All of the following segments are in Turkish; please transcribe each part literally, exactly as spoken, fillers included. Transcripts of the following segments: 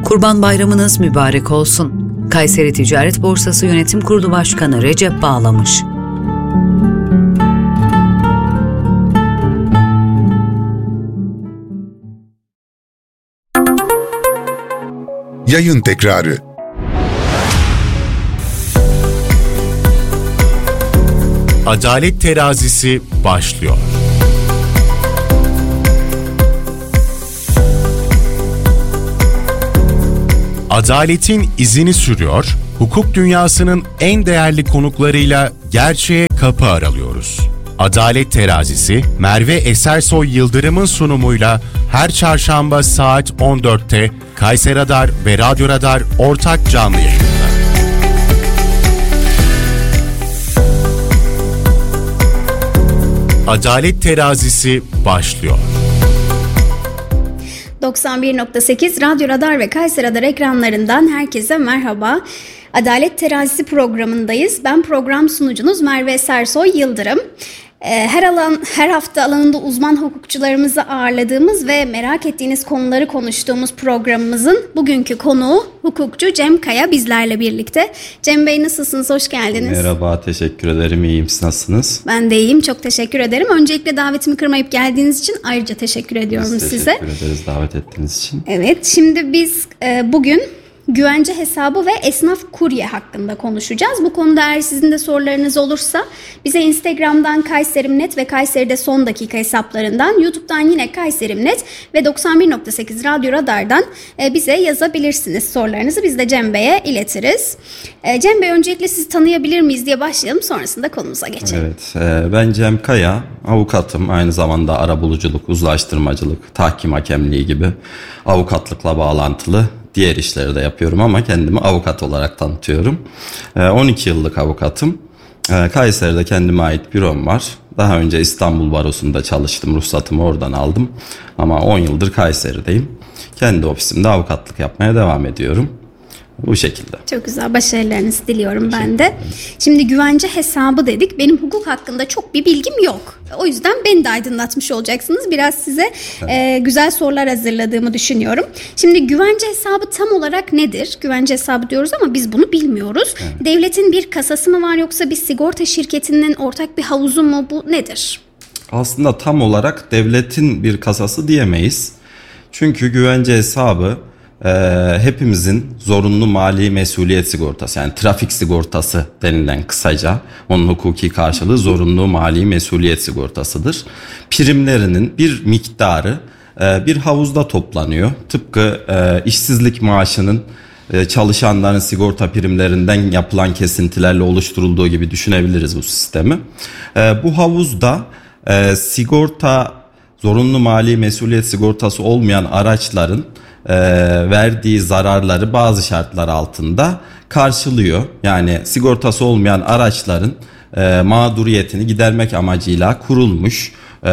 Kurban Bayramınız mübarek olsun. Kayseri Ticaret Borsası Yönetim Kurulu Başkanı Recep Bağlamış. Yayın tekrarı. Adalet Terazisi başlıyor. Adaletin izini sürüyor, hukuk dünyasının en değerli konuklarıyla gerçeğe kapı aralıyoruz. Adalet Terazisi, Merve Esersoy Yıldırım'ın sunumuyla her çarşamba saat on dörtte Kayseri Radar ve Radyo Radar ortak canlı yayında. Adalet Terazisi başlıyor. doksan bir nokta sekiz Radyo Radar ve Kayseri Radar ekranlarından herkese merhaba. Adalet Terazisi programındayız. Ben program sunucunuz Merve Esersoy Yıldırım. Her alan, her hafta alanında uzman hukukçularımızı ağırladığımız ve merak ettiğiniz konuları konuştuğumuz programımızın bugünkü konuğu hukukçu Cem Kaya bizlerle birlikte. Cem Bey, nasılsınız? Hoş geldiniz. Merhaba, teşekkür ederim. İyiyim. Siz nasılsınız? Ben de iyiyim. Çok teşekkür ederim. Öncelikle davetimi kırmayıp geldiğiniz için ayrıca teşekkür ediyorum biz size. Teşekkür ederiz davet ettiğiniz için. Evet, şimdi biz e, bugün güvence hesabı ve esnaf kurye hakkında konuşacağız. Bu konuda eğer sizin de sorularınız olursa bize Instagram'dan Kayserimnet ve Kayseri'de son dakika hesaplarından, YouTube'dan yine Kayserimnet ve doksan bir nokta sekiz Radyo Radar'dan e, bize yazabilirsiniz sorularınızı. Biz de Cem Bey'e iletiriz. E, Cem Bey, öncelikle sizi tanıyabilir miyiz diye başlayalım, sonrasında konumuza geçelim. Evet, e, ben Cem Kaya, avukatım. Aynı zamanda arabuluculuk, uzlaştırmacılık, tahkim hakemliği gibi avukatlıkla bağlantılı diğer işleri de yapıyorum ama kendimi avukat olarak tanıtıyorum. on iki yıllık avukatım. Kayseri'de kendime ait bürom var. Daha önce İstanbul Barosu'nda çalıştım. Ruhsatımı oradan aldım. Ama on yıldır Kayseri'deyim. Kendi ofisimde avukatlık yapmaya devam ediyorum. Bu şekilde. Çok güzel, başarılarınızı diliyorum ben de. Şimdi güvence hesabı dedik. Benim hukuk hakkında çok bir bilgim yok. O yüzden beni de aydınlatmış olacaksınız. Biraz size evet. e, güzel sorular hazırladığımı düşünüyorum. Şimdi güvence hesabı tam olarak nedir? Güvence hesabı diyoruz ama biz bunu bilmiyoruz. Evet. Devletin bir kasası mı var, yoksa bir sigorta şirketinin ortak bir havuzu mu? Bu nedir? Aslında tam olarak devletin bir kasası diyemeyiz. Çünkü güvence hesabı Ee, hepimizin zorunlu mali mesuliyet sigortası, yani trafik sigortası denilen kısaca, onun hukuki karşılığı zorunlu mali mesuliyet sigortasıdır. Primlerinin bir miktarı e, bir havuzda toplanıyor. Tıpkı e, işsizlik maaşının e, çalışanların sigorta primlerinden yapılan kesintilerle oluşturulduğu gibi düşünebiliriz bu sistemi. E, bu havuzda e, sigorta, zorunlu mali mesuliyet sigortası olmayan araçların E, verdiği zararları bazı şartlar altında karşılıyor. Yani sigortası olmayan araçların e, mağduriyetini gidermek amacıyla kurulmuş, e,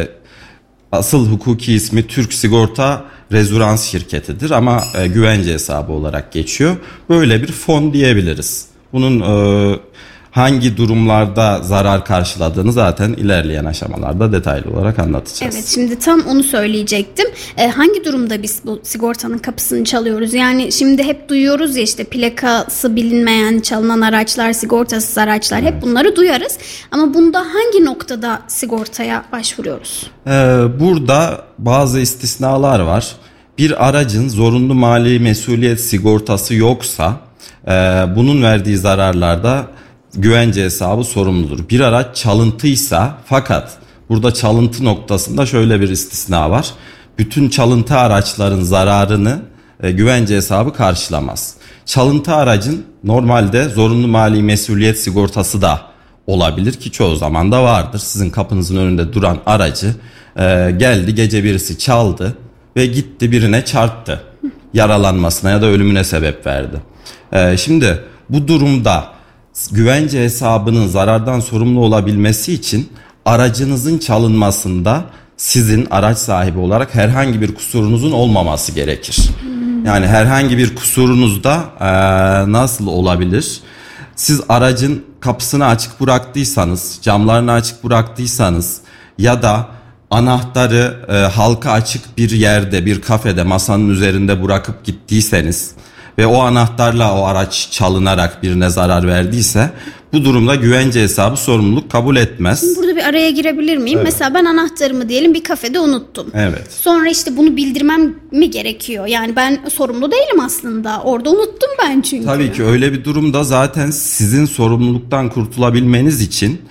asıl hukuki ismi Türk Sigorta Rezurans Şirketi'dir ama e, güvence hesabı olarak geçiyor. Böyle bir fon diyebiliriz. Bunun e, hangi durumlarda zarar karşıladığını zaten ilerleyen aşamalarda detaylı olarak anlatacağız. Evet, şimdi tam onu söyleyecektim. Ee, hangi durumda biz bu sigortanın kapısını çalıyoruz? Yani şimdi hep duyuyoruz ya, işte plakası bilinmeyen çalınan araçlar, sigortasız araçlar, evet. Hep bunları duyarız. Ama bunda hangi noktada sigortaya başvuruyoruz? Ee, burada bazı istisnalar var. Bir aracın zorunlu mali mesuliyet sigortası yoksa e, bunun verdiği zararlarda güvence hesabı sorumludur. Bir araç çalıntıysa, fakat burada çalıntı noktasında şöyle bir istisna var. Bütün çalıntı araçların zararını e, güvence hesabı karşılamaz. Çalıntı aracın normalde zorunlu mali mesuliyet sigortası da olabilir ki çoğu zaman da vardır. Sizin kapınızın önünde duran aracı e, geldi, gece birisi çaldı ve gitti birine çarptı. Yaralanmasına ya da ölümüne sebep verdi. E, şimdi bu durumda güvence hesabının zarardan sorumlu olabilmesi için aracınızın çalınmasında sizin araç sahibi olarak herhangi bir kusurunuzun olmaması gerekir. Yani herhangi bir kusurunuzda e, nasıl olabilir? Siz aracın kapısını açık bıraktıysanız, camlarını açık bıraktıysanız ya da anahtarı e, halka açık bir yerde, bir kafede, masanın üzerinde bırakıp gittiyseniz ve o anahtarla o araç çalınarak birine zarar verdiyse bu durumda güvence hesabı sorumluluk kabul etmez. Şimdi burada bir araya girebilir miyim? Evet. Mesela ben anahtarımı diyelim bir kafede unuttum. Evet. Sonra işte bunu bildirmem mi gerekiyor? Yani ben sorumlu değilim aslında. Orada unuttum ben çünkü. Tabii ki öyle bir durumda zaten sizin sorumluluktan kurtulabilmeniz için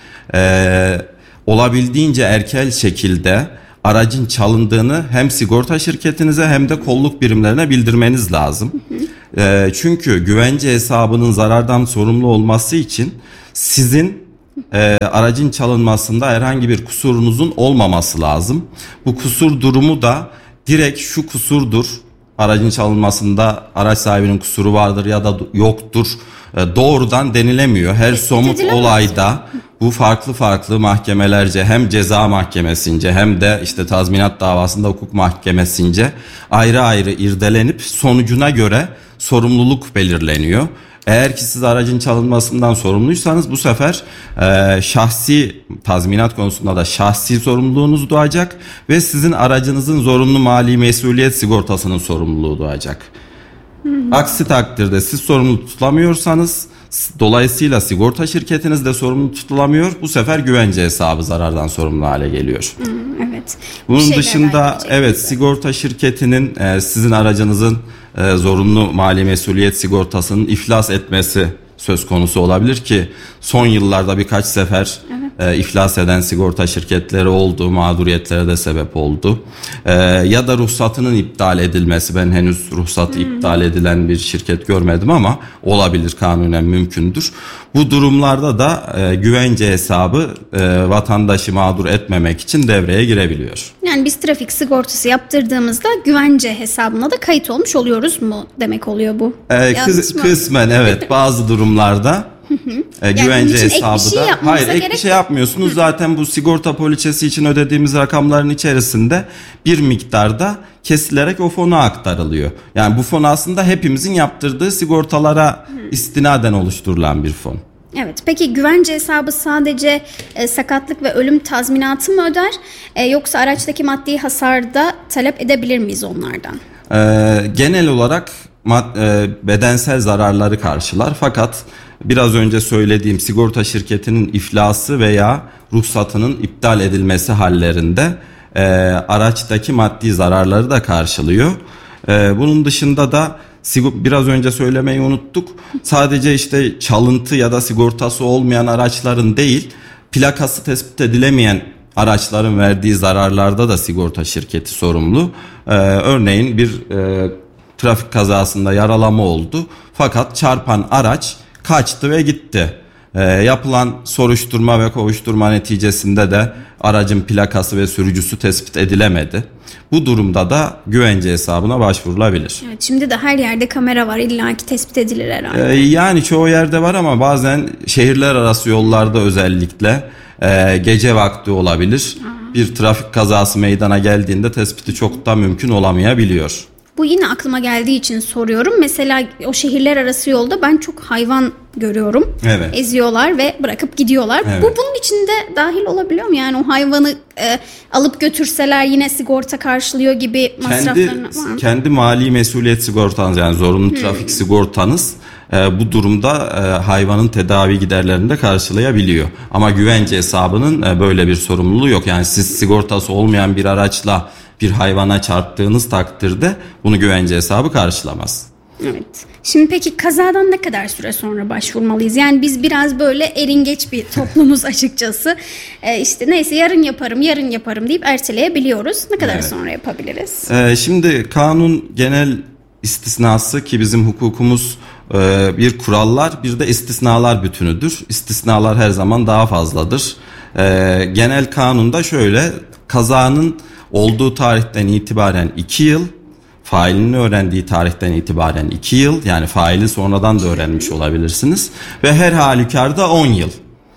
e, olabildiğince erken şekilde aracın çalındığını hem sigorta şirketinize hem de kolluk birimlerine bildirmeniz lazım. Hı hı. E, çünkü güvence hesabının zarardan sorumlu olması için sizin e, aracın çalınmasında herhangi bir kusurunuzun olmaması lazım. Bu kusur durumu da direkt şu kusurdur, aracın çalınmasında araç sahibinin kusuru vardır ya da yoktur e, doğrudan denilemiyor. Her somut olayda bu farklı farklı mahkemelerce hem ceza mahkemesince hem de işte tazminat davasında hukuk mahkemesince ayrı ayrı irdelenip sonucuna göre sorumluluk belirleniyor. Eğer ki siz aracın çalınmasından sorumluysanız bu sefer e, şahsi tazminat konusunda da şahsi sorumluluğunuz doğacak ve sizin aracınızın zorunlu mali mesuliyet sigortasının sorumluluğu doğacak. Hı hı. Aksi takdirde siz sorumlu tutulamıyorsanız dolayısıyla sigorta şirketiniz de sorumlu tutulamıyor. Bu sefer güvence hesabı zarardan sorumlu hale geliyor. Hı, evet. Bunun dışında evet sigorta şirketinin e, sizin aracınızın e, zorunlu mali mesuliyet sigortasının iflas etmesi söz konusu olabilir ki son yıllarda birkaç sefer evet. e, iflas eden sigorta şirketleri oldu, mağduriyetlere de sebep oldu. E, ya da ruhsatının iptal edilmesi, ben henüz ruhsatı hmm. iptal edilen bir şirket görmedim ama olabilir, kanunen mümkündür. Bu durumlarda da e, güvence hesabı e, vatandaşı mağdur etmemek için devreye girebiliyor. Yani biz trafik sigortası yaptırdığımızda güvence hesabına da kayıt olmuş oluyoruz mu demek oluyor bu? E, kız, kısmen evet bazı durumlarda e, yani güvence hesabı şey da hayır ek bir şey yapmıyorsunuz. Zaten bu sigorta poliçesi için ödediğimiz rakamların içerisinde bir miktarda kesilerek o fona aktarılıyor. Yani bu fon aslında hepimizin yaptırdığı sigortalara istinaden oluşturulan bir fon. Evet. Peki güvence hesabı sadece e, sakatlık ve ölüm tazminatı mı öder? E, yoksa araçtaki maddi hasarda talep edebilir miyiz onlardan? E, genel olarak mad, e, bedensel zararları karşılar. Fakat biraz önce söylediğim sigorta şirketinin iflası veya ruhsatının iptal edilmesi hallerinde e, araçtaki maddi zararları da karşılıyor. E, bunun dışında da biraz önce söylemeyi unuttuk. Sadece işte çalıntı ya da sigortası olmayan araçların değil, plakası tespit edilemeyen araçların verdiği zararlarda da sigorta şirketi sorumlu. Ee, örneğin bir e, trafik kazasında yaralama oldu. Fakat çarpan araç kaçtı ve gitti. Ee, yapılan soruşturma ve kovuşturma neticesinde de aracın plakası ve sürücüsü tespit edilemedi. Bu durumda da güvence hesabına başvurulabilir. Evet, şimdi de her yerde kamera var, illaki tespit edilir herhalde. Ee, yani çoğu yerde var ama bazen şehirler arası yollarda özellikle e, gece vakti olabilir. Aa. Bir trafik kazası meydana geldiğinde tespiti çok da mümkün olamayabiliyor. Bu yine aklıma geldiği için soruyorum. Mesela o şehirler arası yolda ben çok hayvan görüyorum. Evet. Eziyorlar ve bırakıp gidiyorlar. Evet. Bu bunun içinde dahil olabiliyor mu? Yani o hayvanı e, alıp götürseler yine sigorta karşılıyor gibi masraflarına var mı? Kendi mali mesuliyet sigortanız, yani zorunlu hmm. trafik sigortanız e, bu durumda e, hayvanın tedavi giderlerini de karşılayabiliyor. Ama güvence hesabının e, böyle bir sorumluluğu yok. Yani siz sigortası olmayan bir araçla bir hayvana çarptığınız takdirde bunu güvence hesabı karşılamaz. Evet. Şimdi peki kazadan ne kadar süre sonra başvurmalıyız? Yani biz biraz böyle eringeç bir toplumuz açıkçası. Ee, işte neyse yarın yaparım, yarın yaparım deyip erteleyebiliyoruz. Ne kadar evet. sonra yapabiliriz? Ee, şimdi kanun genel istisnası ki bizim hukukumuz e, bir kurallar bir de istisnalar bütünüdür. İstisnalar her zaman daha fazladır. E, genel kanunda şöyle, kazanın olduğu tarihten itibaren iki yıl, failini öğrendiği tarihten itibaren iki yıl, yani faili sonradan da öğrenmiş olabilirsiniz ve her halükarda on yıl.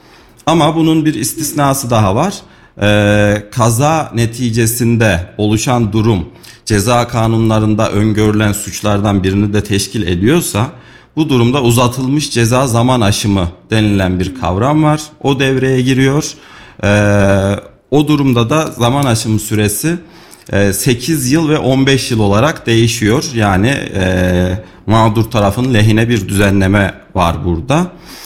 Ama bunun bir istisnası daha var. Ee, kaza neticesinde oluşan durum ceza kanunlarında öngörülen suçlardan birini de teşkil ediyorsa bu durumda uzatılmış ceza zaman aşımı denilen bir kavram var. O devreye giriyor. Ee, o durumda da zaman aşımı süresi sekiz yıl ve on beş yıl olarak değişiyor. Yani e, mağdur tarafın lehine bir düzenleme var burada.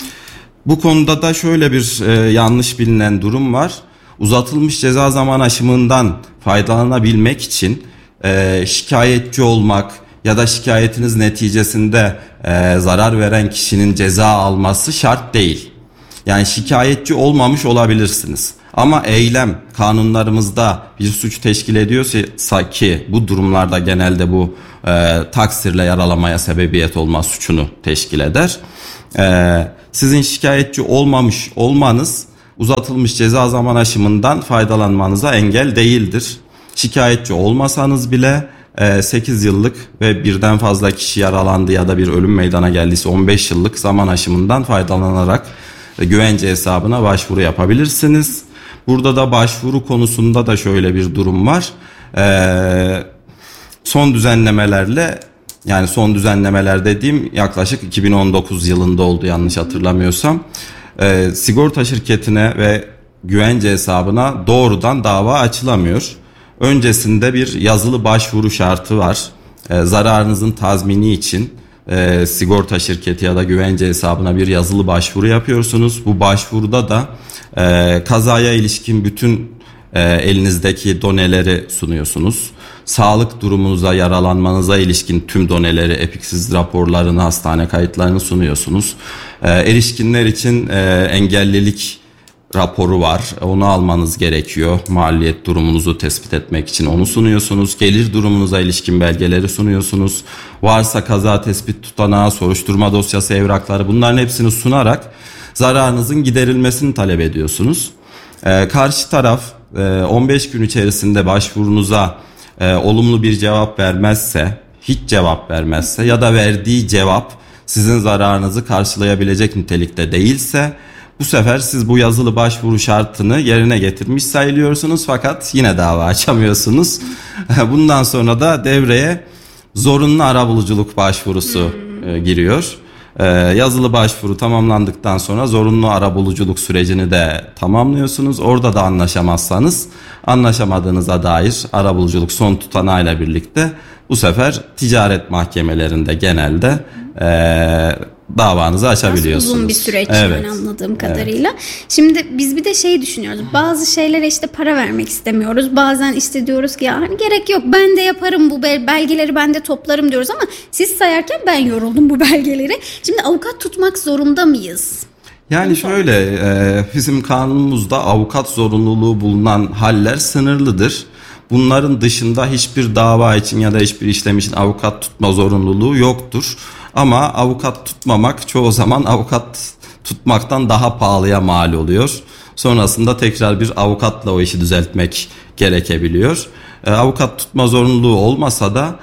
Bu konuda da şöyle bir e, yanlış bilinen durum var. Uzatılmış ceza zaman aşımından faydalanabilmek için e, şikayetçi olmak ya da şikayetiniz neticesinde e, zarar veren kişinin ceza alması şart değil. Yani şikayetçi olmamış olabilirsiniz. Ama eylem kanunlarımızda bir suç teşkil ediyorsa ki bu durumlarda genelde bu e, taksirle yaralamaya sebebiyet olma suçunu teşkil eder. E, sizin şikayetçi olmamış olmanız uzatılmış ceza zaman aşımından faydalanmanıza engel değildir. Şikayetçi olmasanız bile e, sekiz yıllık ve birden fazla kişi yaralandı ya da bir ölüm meydana geldiyse on beş yıllık zaman aşımından faydalanarak e, güvence hesabına başvuru yapabilirsiniz. Burada da başvuru konusunda da şöyle bir durum var. Ee, son düzenlemelerle, yani son düzenlemeler dediğim yaklaşık iki bin on dokuz yılında oldu yanlış hatırlamıyorsam. Ee, sigorta şirketine ve güvence hesabına doğrudan dava açılamıyor. Öncesinde bir yazılı başvuru şartı var. Ee, zararınızın tazmini için e, sigorta şirketi ya da güvence hesabına bir yazılı başvuru yapıyorsunuz. Bu başvuruda da e, kazaya ilişkin bütün e, elinizdeki doneleri sunuyorsunuz. Sağlık durumunuza, yaralanmanıza ilişkin tüm doneleri, epiksiz raporlarını, hastane kayıtlarını sunuyorsunuz. E, erişkinler için e, engellilik raporu var. Onu almanız gerekiyor. Maliyet durumunuzu tespit etmek için onu sunuyorsunuz. Gelir durumunuza ilişkin belgeleri sunuyorsunuz. Varsa kaza tespit tutanağı, soruşturma dosyası, evrakları, bunların hepsini sunarak zararınızın giderilmesini talep ediyorsunuz. Ee, karşı taraf e, on beş gün içerisinde başvurunuza e, olumlu bir cevap vermezse, hiç cevap vermezse ya da verdiği cevap sizin zararınızı karşılayabilecek nitelikte değilse, bu sefer siz bu yazılı başvuru şartını yerine getirmiş sayılıyorsunuz fakat yine dava açamıyorsunuz. Bundan sonra da devreye zorunlu arabuluculuk başvurusu hmm. giriyor. Yazılı başvuru tamamlandıktan sonra zorunlu arabuluculuk sürecini de tamamlıyorsunuz. Orada da anlaşamazsanız anlaşamadığınıza dair arabuluculuk son tutanağıyla birlikte bu sefer ticaret mahkemelerinde genelde eee davanızı açabiliyorsunuz. Uzun bir süreç evet. yani anladığım kadarıyla. Evet. Şimdi biz bir de şey düşünüyoruz. Bazı şeylere işte para vermek istemiyoruz. Bazen işte diyoruz ki ya hani gerek yok, ben de yaparım bu belgeleri, ben de toplarım diyoruz ama siz sayarken ben yoruldum bu belgeleri. Şimdi avukat tutmak zorunda mıyız? Yani şöyle bizim kanunumuzda avukat zorunluluğu bulunan haller sınırlıdır. Bunların dışında hiçbir dava için ya da hiçbir işlem için avukat tutma zorunluluğu yoktur. Ama avukat tutmamak çoğu zaman avukat tutmaktan daha pahalıya mal oluyor. Sonrasında tekrar bir avukatla o işi düzeltmek gerekebiliyor. E, avukat tutma zorunluluğu olmasa da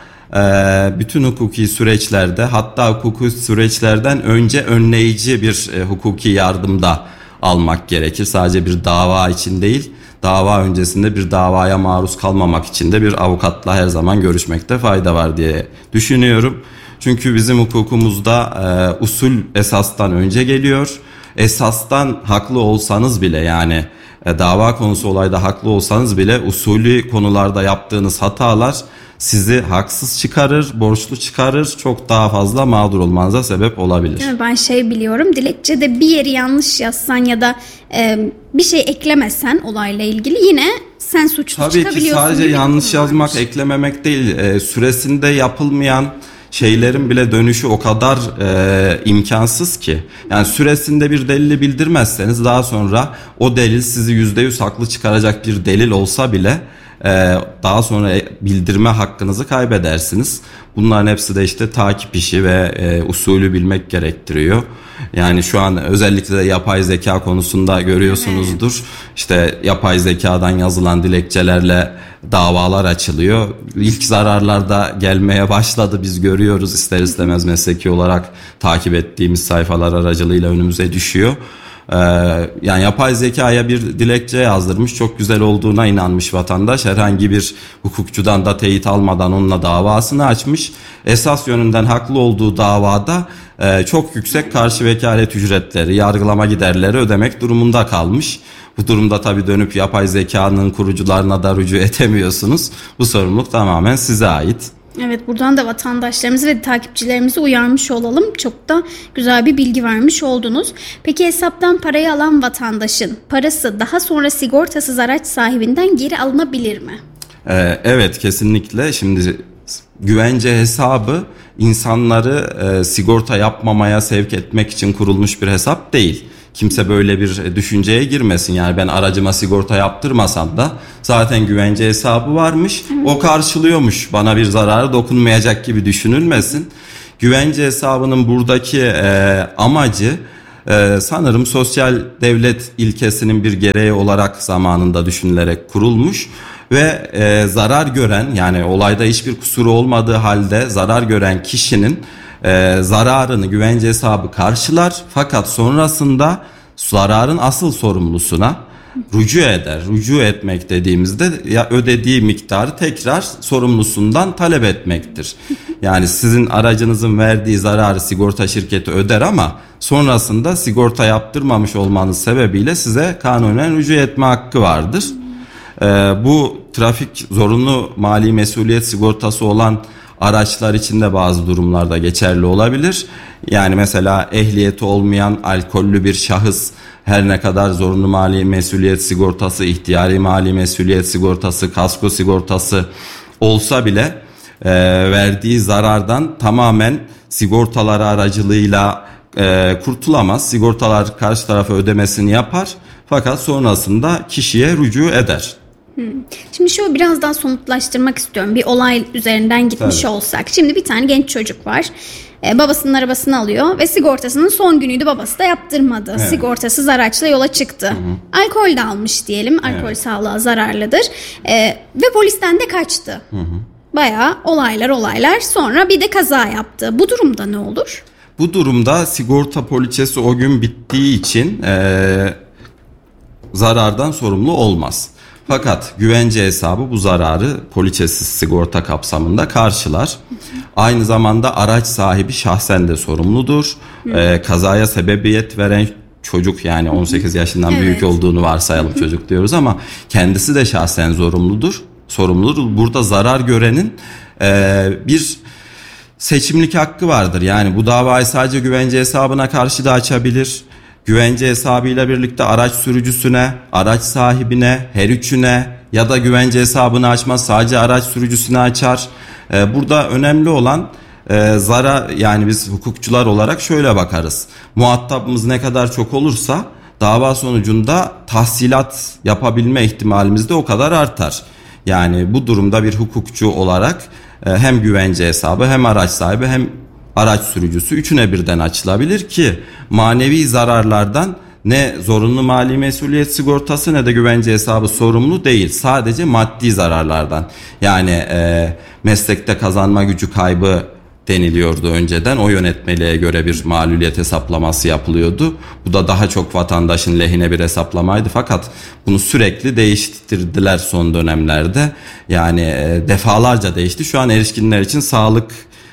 e, bütün hukuki süreçlerde, hatta hukuki süreçlerden önce önleyici bir e, hukuki yardım da almak gerekir. Sadece bir dava için değil, dava öncesinde bir davaya maruz kalmamak için de bir avukatla her zaman görüşmekte fayda var diye düşünüyorum. Çünkü bizim hukukumuzda e, usul esastan önce geliyor. Esastan haklı olsanız bile, yani e, dava konusu olayda haklı olsanız bile usulü konularda yaptığınız hatalar sizi haksız çıkarır, borçlu çıkarır, çok daha fazla mağdur olmanıza sebep olabilir. Yani ben şey biliyorum, dilekçede bir yeri yanlış yazsan ya da e, bir şey eklemesen olayla ilgili yine sen suçlu Tabii çıkabiliyorsun. Tabii ki sadece yanlış yazmak, eklememek değil, e, süresinde yapılmayan şeylerin bile dönüşü o kadar e, imkansız ki. Yani süresinde bir delili bildirmezseniz daha sonra o delil sizi yüzde yüz haklı çıkaracak bir delil olsa bile e, daha sonra bildirme hakkınızı kaybedersiniz. Bunların hepsi de işte takip işi ve e, usulü bilmek gerektiriyor. Yani şu an özellikle de yapay zeka konusunda görüyorsunuzdur. Evet. İşte yapay zekadan yazılan dilekçelerle davalar açılıyor. İlk zararlar da gelmeye başladı. Biz görüyoruz, ister istemez mesleki olarak takip ettiğimiz sayfalar aracılığıyla önümüze düşüyor. Ee, yani yapay zekaya bir dilekçe yazdırmış, çok güzel olduğuna inanmış vatandaş. Herhangi bir hukukçudan da teyit almadan onunla davasını açmış. Esas yönünden haklı olduğu davada e, çok yüksek karşı vekalet ücretleri, yargılama giderleri ödemek durumunda kalmış. Bu durumda tabii dönüp yapay zekanın kurucularına da rücu edemiyorsunuz. Bu sorumluluk tamamen size ait. Evet, buradan da vatandaşlarımızı ve takipçilerimizi uyarmış olalım. Çok da güzel bir bilgi vermiş oldunuz. Peki hesaptan parayı alan vatandaşın parası daha sonra sigortasız araç sahibinden geri alınabilir mi? Ee, evet, kesinlikle. Şimdi güvence hesabı insanları e, sigorta yapmamaya sevk etmek için kurulmuş bir hesap değil. Kimse böyle bir düşünceye girmesin. Yani ben aracıma sigorta yaptırmasam da zaten güvence hesabı varmış. O karşılıyormuş. Bana bir zararı dokunmayacak gibi düşünülmesin. Güvence hesabının buradaki e, amacı e, sanırım sosyal devlet ilkesinin bir gereği olarak zamanında düşünülerek kurulmuş. Ve e, zarar gören, yani olayda hiçbir kusuru olmadığı halde zarar gören kişinin e, zararını güvence hesabı karşılar. Fakat sonrasında zararın asıl sorumlusuna rücu eder. Rücu etmek dediğimizde ya ödediği miktarı tekrar sorumlusundan talep etmektir. Yani sizin aracınızın verdiği zararı sigorta şirketi öder ama sonrasında sigorta yaptırmamış olmanız sebebiyle size kanunen rücu etme hakkı vardır. Ee, bu trafik zorunlu mali mesuliyet sigortası olan araçlar için de bazı durumlarda geçerli olabilir. Yani mesela ehliyeti olmayan alkollü bir şahıs her ne kadar zorunlu mali mesuliyet sigortası, ihtiyari mali mesuliyet sigortası, kasko sigortası olsa bile e, verdiği zarardan tamamen sigortaları aracılığıyla e, kurtulamaz. Sigortalar karşı tarafa ödemesini yapar fakat sonrasında kişiye rücu eder. Hmm. Şimdi şu biraz daha somutlaştırmak istiyorum. Bir olay üzerinden gitmiş Tabii. olsak. Şimdi bir tane genç çocuk var. Ee, babasının arabasını alıyor ve sigortasının son günüydü, babası da yaptırmadı. Evet. Sigortasız araçla yola çıktı. Hı hı. Alkol de almış diyelim. Alkol evet. sağlığa zararlıdır. Ee, ve polisten de kaçtı. Hı hı. Bayağı olaylar olaylar. Sonra bir de kaza yaptı. Bu durumda ne olur? Bu durumda sigorta poliçesi o gün bittiği için ee, zarardan sorumlu olmaz. Fakat güvence hesabı bu zararı poliçesiz sigorta kapsamında karşılar. Aynı zamanda araç sahibi şahsen de sorumludur. Ee, kazaya sebebiyet veren çocuk, yani on sekiz yaşından evet. büyük olduğunu varsayalım, çocuk diyoruz ama kendisi de şahsen sorumludur. Sorumludur. Burada zarar görenin e, bir seçimlik hakkı vardır. Yani bu davayı sadece güvence hesabına karşı da açabilir. Güvence hesabıyla birlikte araç sürücüsüne, araç sahibine, her üçüne ya da güvence hesabını açmaz, sadece araç sürücüsüne açar. Ee, burada önemli olan e, zarar, yani biz hukukçular olarak şöyle bakarız. Muhatabımız ne kadar çok olursa dava sonucunda tahsilat yapabilme ihtimalimiz de o kadar artar. Yani bu durumda bir hukukçu olarak e, hem güvence hesabı hem araç sahibi hem araç sürücüsü üçüne birden açılabilir ki manevi zararlardan ne zorunlu mali mesuliyet sigortası ne de güvence hesabı sorumlu değil. Sadece maddi zararlardan, yani e, meslekte kazanma gücü kaybı deniliyordu önceden. O yönetmeliğe göre bir maluliyet hesaplaması yapılıyordu. Bu da daha çok vatandaşın lehine bir hesaplamaydı fakat bunu sürekli değiştirdiler son dönemlerde. Yani e, defalarca değişti. Şu an erişkinler için sağlık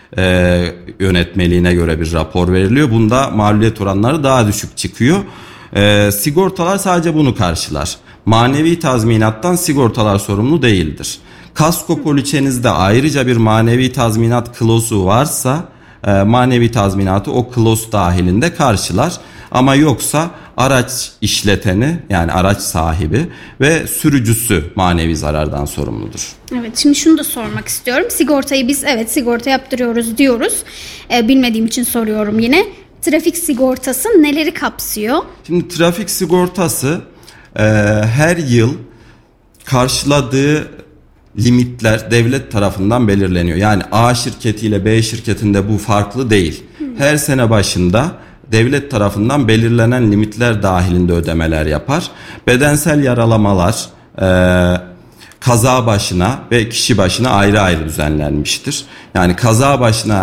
E, yönetmeliğine göre bir rapor veriliyor. Bunda mağluliyet oranları daha düşük çıkıyor. E, sigortalar sadece bunu karşılar. Manevi tazminattan sigortalar sorumlu değildir. Kasko poliçenizde ayrıca bir manevi tazminat klozu varsa e, manevi tazminatı o kloz dahilinde karşılar. Ama yoksa araç işleteni, yani araç sahibi ve sürücüsü manevi zarardan sorumludur. Evet, şimdi şunu da sormak istiyorum. Sigortayı biz evet sigorta yaptırıyoruz diyoruz. Ee, bilmediğim için soruyorum yine. Trafik sigortası neleri kapsıyor? Şimdi trafik sigortası e, her yıl karşıladığı limitler devlet tarafından belirleniyor. Yani A şirketiyle B şirketinde bu farklı değil. Her sene başında devlet tarafından belirlenen limitler dahilinde ödemeler yapar. Bedensel yaralamalar e, kaza başına ve kişi başına ayrı ayrı düzenlenmiştir. Yani kaza başına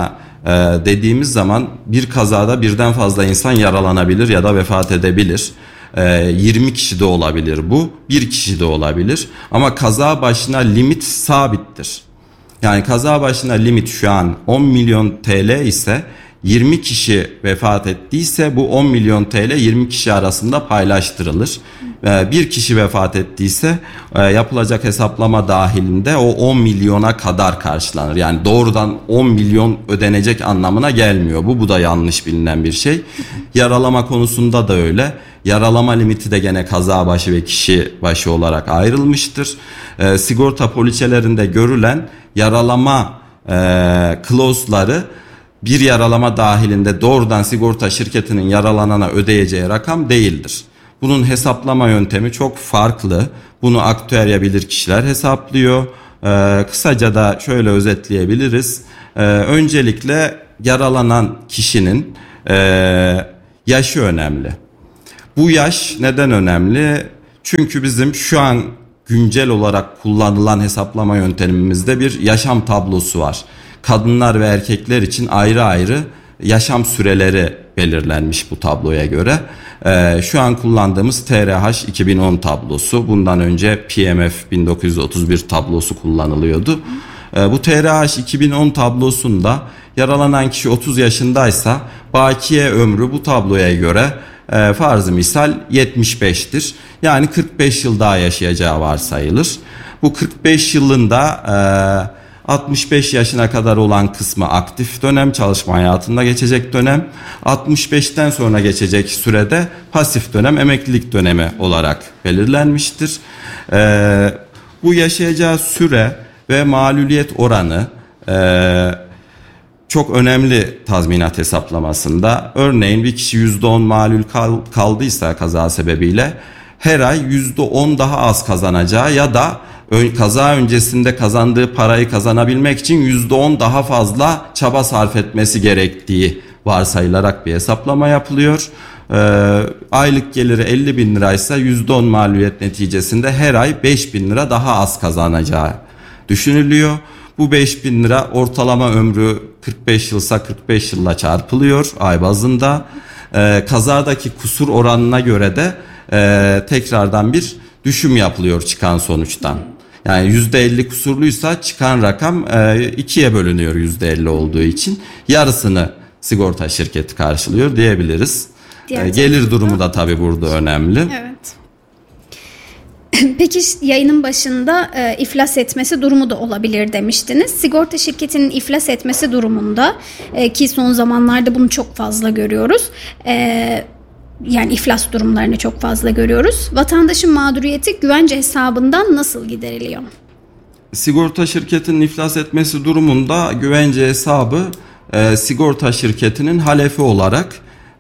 Ee, dediğimiz zaman bir kazada birden fazla insan yaralanabilir ya da vefat edebilir. Ee, yirmi kişi de olabilir bu, bir kişi de olabilir. Ama kaza başına limit sabittir. Yani kaza başına limit şu an on milyon T L ise yirmi kişi vefat ettiyse bu on milyon T L yirmi kişi arasında paylaştırılır. Bir kişi vefat ettiyse yapılacak hesaplama dahilinde o on milyona kadar karşılanır. Yani doğrudan on milyon ödenecek anlamına gelmiyor. Bu bu da yanlış bilinen bir şey. Yaralama konusunda da öyle. Yaralama limiti de gene kaza başı ve kişi başı olarak ayrılmıştır. E, sigorta poliçelerinde görülen yaralama e, clause'ları bir yaralama dahilinde doğrudan sigorta şirketinin yaralanana ödeyeceği rakam değildir. Bunun hesaplama yöntemi çok farklı. Bunu aktüerya bilirkişiler hesaplıyor. Ee, kısaca da şöyle özetleyebiliriz. Ee, öncelikle yaralanan kişinin e, yaşı önemli. Bu yaş neden önemli? Çünkü bizim şu an güncel olarak kullanılan hesaplama yöntemimizde bir yaşam tablosu var. Kadınlar ve erkekler için ayrı ayrı yaşam süreleri belirlenmiş bu tabloya göre. Ee, şu an kullandığımız T R H iki bin on tablosu, bundan önce P M F bin dokuz yüz otuz bir tablosu kullanılıyordu. Ee, bu T R H iki bin on tablosunda yaralanan kişi otuz yaşındaysa bakiye ömrü bu tabloya göre e, farz-ı misal yetmiş beştir. Yani kırk beş yıl daha yaşayacağı varsayılır. Bu kırk beş yılında e, altmış beş yaşına kadar olan kısmı aktif dönem, çalışma hayatında geçecek dönem. altmış beşten sonra geçecek sürede pasif dönem, emeklilik dönemi olarak belirlenmiştir. Ee, bu yaşayacağı süre ve maluliyet oranı e, çok önemli tazminat hesaplamasında. Örneğin bir kişi yüzde on malul kal, kaldıysa kaza sebebiyle her ay yüzde on daha az kazanacağı ya da kaza öncesinde kazandığı parayı kazanabilmek için yüzde on daha fazla çaba sarf etmesi gerektiği varsayılarak bir hesaplama yapılıyor. Ee, aylık geliri elli bin liraysa yüzde on maliyet neticesinde her ay beş bin lira daha az kazanacağı düşünülüyor. Bu beş bin lira ortalama ömrü kırk beş yılsa kırk beş yılla çarpılıyor ay bazında. Ee, kazadaki kusur oranına göre de e, tekrardan bir düşüm yapılıyor çıkan sonuçtan. Yani yüzde elli kusurluysa çıkan rakam e, ikiye bölünüyor yüzde elli olduğu için. Yarısını sigorta şirketi karşılıyor diyebiliriz. E, gelir durumu da tabii burada önemli. Evet. Peki yayının başında e, iflas etmesi durumu da olabilir demiştiniz. Sigorta şirketinin iflas etmesi durumunda e, ki son zamanlarda bunu çok fazla görüyoruz. E, Yani iflas durumlarını çok fazla görüyoruz. Vatandaşın mağduriyeti güvence hesabından nasıl gideriliyor? Sigorta şirketinin iflas etmesi durumunda güvence hesabı e, sigorta şirketinin halefi olarak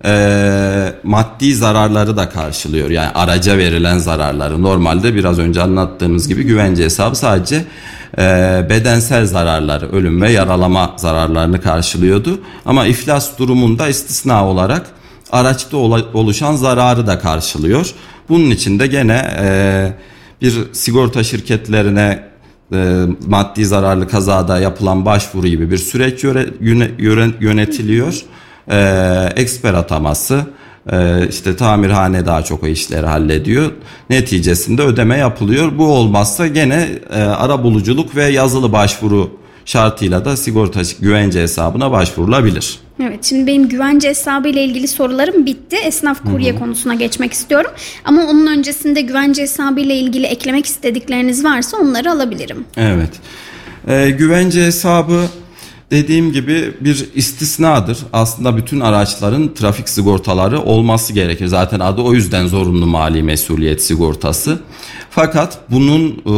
e, maddi zararları da karşılıyor. Yani araca verilen zararları. Normalde biraz önce anlattığımız gibi güvence hesabı sadece e, bedensel zararları, ölüm ve yaralama zararlarını karşılıyordu. Ama iflas durumunda istisna olarak araçta oluşan zararı da karşılıyor. Bunun için de gene e, bir sigorta şirketlerine e, maddi zararlı kazada yapılan başvuru gibi bir süreç yöre, yöne, yönetiliyor. E, eksper ataması, e, işte tamirhane daha çok o işleri hallediyor. Neticesinde ödeme yapılıyor. Bu olmazsa gene e, arabuluculuk ve yazılı başvuru şartıyla da sigorta güvence hesabına başvurulabilir. Evet, şimdi benim güvence hesabı ile ilgili sorularım bitti. Esnaf kurye Hı-hı. konusuna geçmek istiyorum. Ama onun öncesinde güvence hesabı ile ilgili eklemek istedikleriniz varsa onları alabilirim. Evet. Ee, güvence hesabı dediğim gibi bir istisnadır. Aslında bütün araçların trafik sigortaları olması gerekir. Zaten adı o yüzden zorunlu mali mesuliyet sigortası. Fakat bunun e,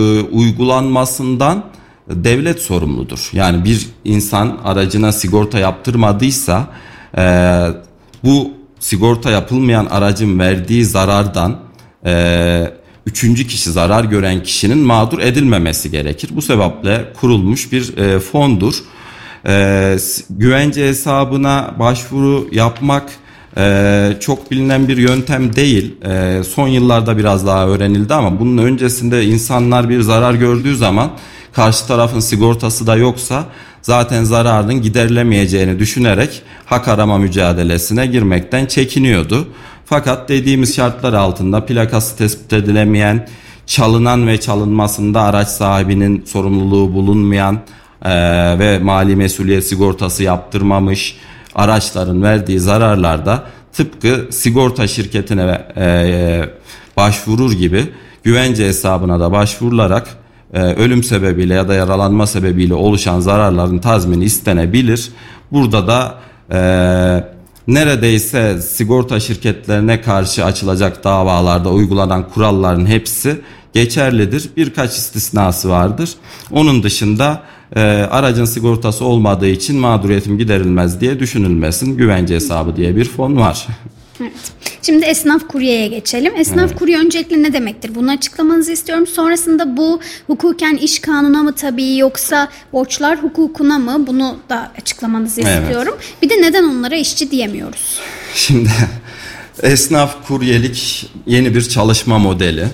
uygulanmasından devlet sorumludur. Yani bir insan aracına sigorta yaptırmadıysa e, bu sigorta yapılmayan aracın verdiği zarardan e, üçüncü kişi, zarar gören kişinin mağdur edilmemesi gerekir. Bu sebeple kurulmuş bir e, fondur. E, güvence hesabına başvuru yapmak e, çok bilinen bir yöntem değil. E, son yıllarda biraz daha öğrenildi ama bunun öncesinde insanlar bir zarar gördüğü zaman karşı tarafın sigortası da yoksa zaten zararın giderilemeyeceğini düşünerek hak arama mücadelesine girmekten çekiniyordu. Fakat dediğimiz şartlar altında plakası tespit edilemeyen, çalınan ve çalınmasında araç sahibinin sorumluluğu bulunmayan e, ve mali mesuliyet sigortası yaptırmamış araçların verdiği zararlarda tıpkı sigorta şirketine e, başvurur gibi güvence hesabına da başvurularak e, ölüm sebebiyle ya da yaralanma sebebiyle oluşan zararların tazmini istenebilir. Burada da e, neredeyse sigorta şirketlerine karşı açılacak davalarda uygulanan kuralların hepsi geçerlidir. Birkaç istisnası vardır. Onun dışında e, aracın sigortası olmadığı için mağduriyetim giderilmez diye düşünülmesin. Güvence hesabı diye bir fon var. Evet. Şimdi esnaf kuryeye geçelim. Esnaf evet. kurye öncelikle ne demektir? Bunu açıklamanızı istiyorum. Sonrasında bu hukuken iş kanununa mı tabii yoksa borçlar hukukuna mı? Bunu da açıklamanızı evet. istiyorum. Bir de neden onlara işçi diyemiyoruz? Şimdi esnaf kuryelik yeni bir çalışma modeli.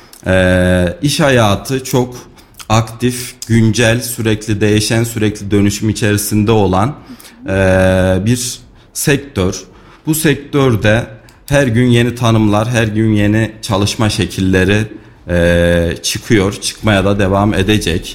Ee, iş hayatı çok aktif, güncel, sürekli değişen, sürekli dönüşüm içerisinde olan e, bir sektör. Bu sektörde her gün yeni tanımlar, her gün yeni çalışma şekilleri e, çıkıyor, çıkmaya da devam edecek.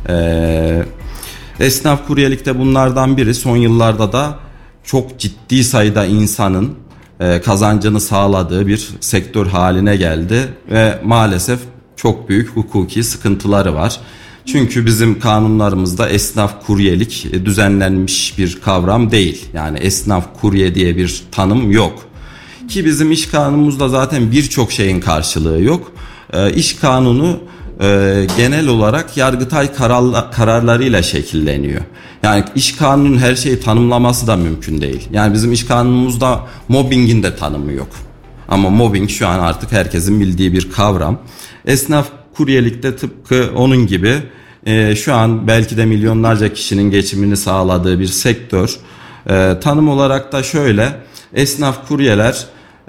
E, esnaf kuryelikte bunlardan biri. Son yıllarda da çok ciddi sayıda insanın e, kazancını sağladığı bir sektör haline geldi ve maalesef çok büyük hukuki sıkıntıları var. Çünkü bizim kanunlarımızda esnaf kuryelik düzenlenmiş bir kavram değil. Yani esnaf kurye diye bir tanım yok. Ki bizim iş kanunumuzda zaten birçok şeyin karşılığı yok. E, iş kanunu e, genel olarak Yargıtay kararla, kararlarıyla şekilleniyor. Yani iş kanunun her şeyi tanımlaması da mümkün değil. Yani bizim iş kanunumuzda mobbingin de tanımı yok. Ama mobbing şu an artık herkesin bildiği bir kavram. Esnaf kuryelikte tıpkı onun gibi e, şu an belki de milyonlarca kişinin geçimini sağladığı bir sektör. E, tanım olarak da şöyle: esnaf kuryeler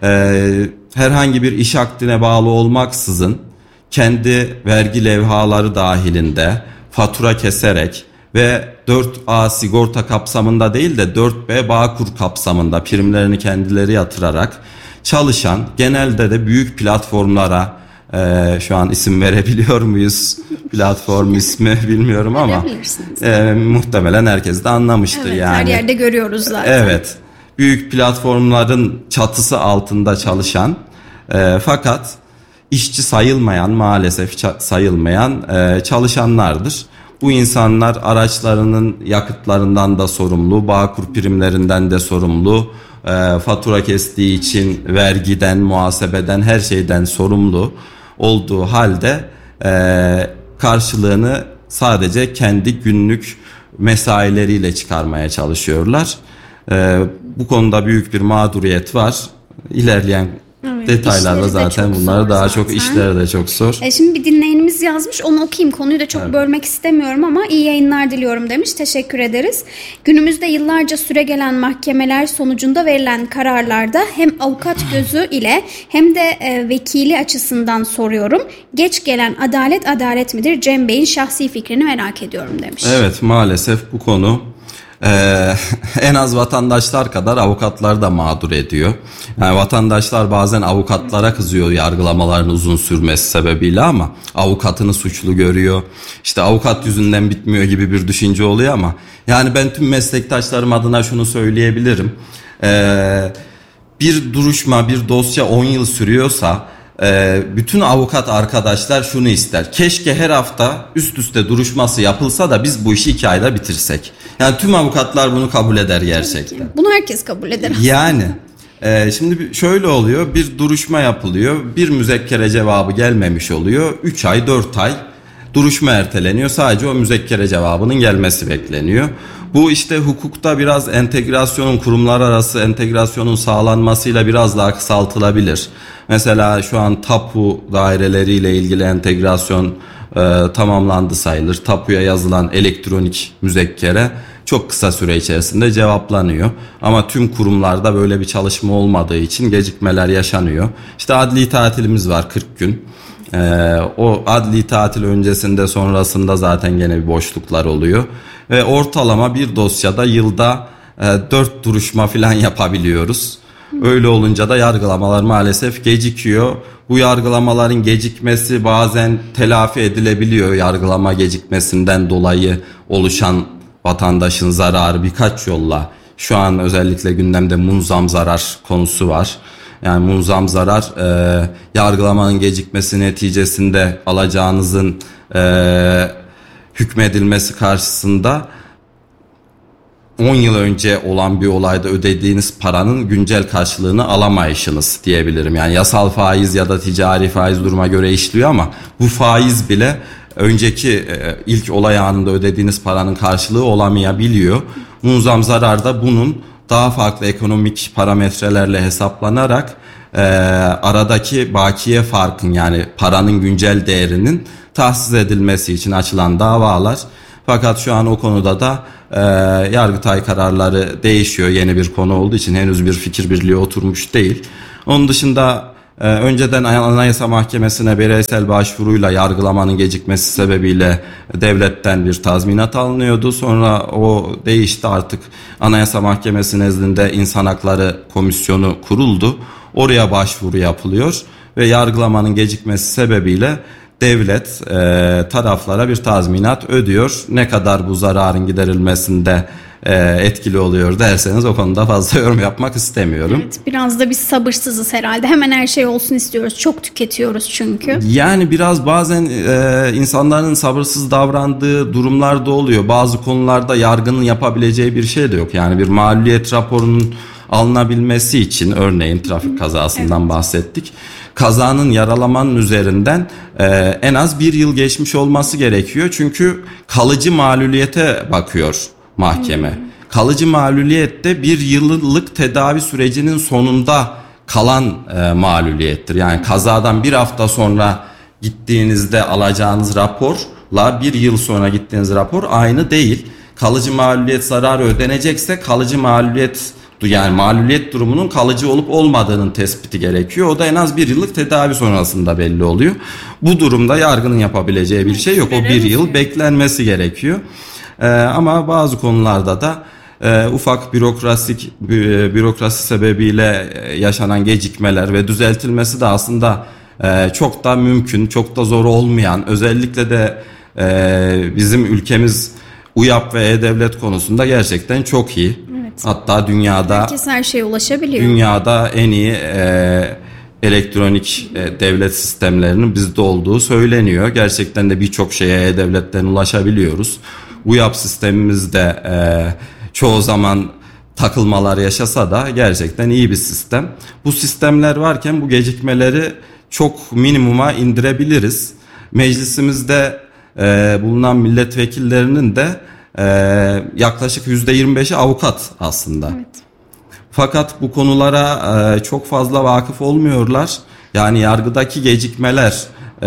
e, herhangi bir iş akdine bağlı olmaksızın kendi vergi levhaları dahilinde fatura keserek ve dört A sigorta kapsamında değil de dört B Bağkur kapsamında primlerini kendileri yatırarak çalışan, genelde de büyük platformlara, Ee, şu an isim verebiliyor muyuz? Platform ismi bilmiyorum ama e, muhtemelen herkes de anlamıştır. Evet, yani. Her yerde görüyoruz zaten. Evet. Büyük platformların çatısı altında çalışan e, fakat işçi sayılmayan, maalesef sayılmayan e, çalışanlardır. Bu insanlar araçlarının yakıtlarından da sorumlu, Bağkur primlerinden de sorumlu, e, fatura kestiği için vergiden, muhasebeden, her şeyden sorumlu olduğu halde e, karşılığını sadece kendi günlük mesaileriyle çıkarmaya çalışıyorlar. E, bu konuda büyük bir mağduriyet var. İlerleyen evet, detaylarda zaten bunları daha zaten. çok işleri de çok zor. E şimdi bir dinleyenimiz yazmış, onu okuyayım. Konuyu da çok evet. bölmek istemiyorum ama iyi yayınlar diliyorum demiş. Teşekkür ederiz. Günümüzde yıllarca süre gelen mahkemeler sonucunda verilen kararlarda hem avukat gözü ile hem de e, vekili açısından soruyorum. Geç gelen adalet adalet midir? Cem Bey'in şahsi fikrini merak ediyorum demiş. Evet, maalesef bu konu Ee, en az vatandaşlar kadar avukatlar da mağdur ediyor. Yani vatandaşlar bazen avukatlara kızıyor yargılamaların uzun sürmesi sebebiyle ama avukatını suçlu görüyor. İşte avukat yüzünden bitmiyor gibi bir düşünce oluyor ama yani ben tüm meslektaşlarım adına şunu söyleyebilirim. Ee, bir duruşma, bir dosya on yıl sürüyorsa Ee, bütün avukat arkadaşlar şunu ister: keşke her hafta üst üste duruşması yapılsa da biz bu işi iki ayda bitirsek. Yani tüm avukatlar bunu kabul eder gerçekten. Bunu herkes kabul eder. Yani e, şimdi şöyle oluyor: bir duruşma yapılıyor, bir müzekkere cevabı gelmemiş oluyor, üç ay dört ay duruşma erteleniyor, sadece o müzekkere cevabının gelmesi bekleniyor. Bu işte hukukta biraz entegrasyonun, kurumlar arası entegrasyonun sağlanmasıyla biraz daha kısaltılabilir. Mesela şu an tapu daireleriyle ilgili entegrasyon e, tamamlandı sayılır. Tapuya yazılan elektronik müzekkere çok kısa süre içerisinde cevaplanıyor. Ama tüm kurumlarda böyle bir çalışma olmadığı için gecikmeler yaşanıyor. İşte adli tatilimiz var kırk gün. Ee, o adli tatil öncesinde sonrasında zaten gene bir boşluklar oluyor. Ve ortalama bir dosyada yılda e, dört duruşma falan yapabiliyoruz. Öyle olunca da yargılamalar maalesef gecikiyor. Bu yargılamaların gecikmesi bazen telafi edilebiliyor. Yargılama gecikmesinden dolayı oluşan vatandaşın zararı birkaç yolla. Şu an özellikle gündemde munzam zarar konusu var. Yani munzam zarar e, yargılamanın gecikmesi neticesinde alacağınızın e, hükmedilmesi karşısında on yıl önce olan bir olayda ödediğiniz paranın güncel karşılığını alamayışınız diyebilirim. Yani yasal faiz ya da ticari faiz duruma göre işliyor ama bu faiz bile önceki e, ilk olay anında ödediğiniz paranın karşılığı olamayabiliyor. Munzam zarar da bunun daha farklı ekonomik parametrelerle hesaplanarak e, aradaki bakiye farkın, yani paranın güncel değerinin tahsis edilmesi için açılan davalar. Fakat şu an o konuda da e, Yargıtay kararları değişiyor. Yeni bir konu olduğu için henüz bir fikir birliği oturmuş değil. Onun dışında e, önceden Anayasa Mahkemesi'ne bireysel başvuruyla yargılamanın gecikmesi sebebiyle devletten bir tazminat alınıyordu. Sonra o değişti, artık Anayasa Mahkemesi nezdinde İnsan Hakları Komisyonu kuruldu. Oraya başvuru yapılıyor ve yargılamanın gecikmesi sebebiyle devlet e, taraflara bir tazminat ödüyor. Ne kadar bu zararın giderilmesinde e, etkili oluyor derseniz o konuda fazla yorum yapmak istemiyorum. Evet, biraz da biz sabırsızız herhalde. Hemen her şey olsun istiyoruz. Çok tüketiyoruz çünkü. Yani biraz bazen e, insanların sabırsız davrandığı durumlar da oluyor. Bazı konularda yargının yapabileceği bir şey de yok. Yani bir mağluliyet raporunun alınabilmesi için, örneğin trafik kazasından evet. bahsettik. Kazanın, yaralamanın üzerinden e, en az bir yıl geçmiş olması gerekiyor. Çünkü kalıcı mağluliyete bakıyor mahkeme. Hmm. Kalıcı mağluliyette bir yıllık tedavi sürecinin sonunda kalan e, mağluliyettir. Yani kazadan bir hafta sonra gittiğinizde alacağınız raporla bir yıl sonra gittiğiniz rapor aynı değil. Kalıcı mağluliyet zararı ödenecekse kalıcı mağluliyet, yani mağluliyet durumunun kalıcı olup olmadığının tespiti gerekiyor. O da en az bir yıllık tedavi sonrasında belli oluyor. Bu durumda yargının yapabileceği bir şey yok. O bir yıl beklenmesi gerekiyor. Ee, ama bazı konularda da e, ufak bürokrasik bürokrasi sebebiyle yaşanan gecikmeler ve düzeltilmesi de aslında e, çok da mümkün, çok da zor olmayan, özellikle de e, bizim ülkemiz U Y A P ve E-Devlet konusunda gerçekten çok iyi. Evet. Hatta dünyada herkes her şeye ulaşabiliyor. Dünyada en iyi e, elektronik e, devlet sistemlerinin bizde olduğu söyleniyor. Gerçekten de birçok şeye E-Devlet'ten ulaşabiliyoruz. U Y A P sistemimiz de e, çoğu zaman takılmalar yaşasa da gerçekten iyi bir sistem. Bu sistemler varken bu gecikmeleri çok minimuma indirebiliriz. Meclisimizde e, bulunan milletvekillerinin de e, yaklaşık yüzde yirmi beşi avukat aslında. Evet. Fakat bu konulara e, çok fazla vakıf olmuyorlar. Yani yargıdaki gecikmeler